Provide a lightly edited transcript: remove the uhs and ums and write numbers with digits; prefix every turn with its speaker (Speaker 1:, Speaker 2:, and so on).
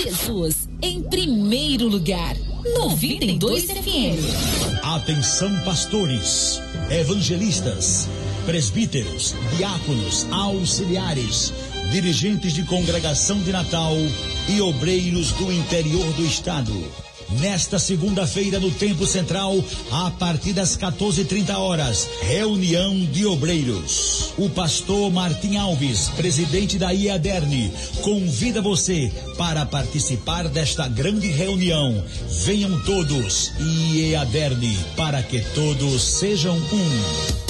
Speaker 1: Jesus em primeiro lugar. 92 FM.
Speaker 2: Atenção, pastores, evangelistas, presbíteros, diáconos, auxiliares, dirigentes de congregação de Natal e obreiros do interior do estado. Nesta segunda-feira, no Templo Central, a partir das 14h30, reunião de obreiros. O pastor Martim Alves, presidente da IEADERN, convida você para participar desta grande reunião. Venham todos, IEADERN, para que todos sejam um.